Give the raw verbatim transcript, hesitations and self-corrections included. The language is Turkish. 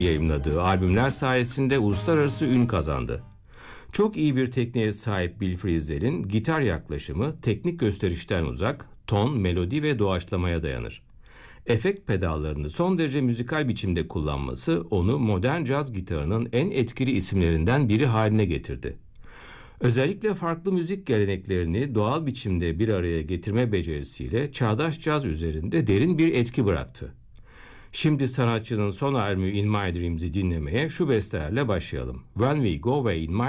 yayımladığı albümler sayesinde uluslararası ün kazandı. Çok iyi bir tekniğe sahip Bill Frisell'in gitar yaklaşımı teknik gösterişten uzak, ton, melodi ve doğaçlamaya dayanır. Efekt pedallarını son derece müzikal biçimde kullanması onu modern caz gitarının en etkili isimlerinden biri haline getirdi. Özellikle farklı müzik geleneklerini doğal biçimde bir araya getirme becerisiyle çağdaş caz üzerinde derin bir etki bıraktı. Şimdi sanatçının son albümü In My Dreams'i dinlemeye şu bestelerle başlayalım. When We Go Away in My